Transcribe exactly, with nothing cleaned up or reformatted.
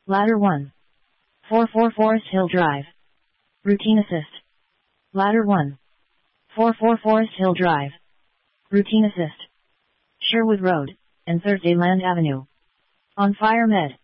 Ladder one. four four Forest Hill Drive. Routine assist. Ladder one. four four Forest Hill Drive. Routine assist. Sherwood Road, and Thursday Land Avenue. On fire med.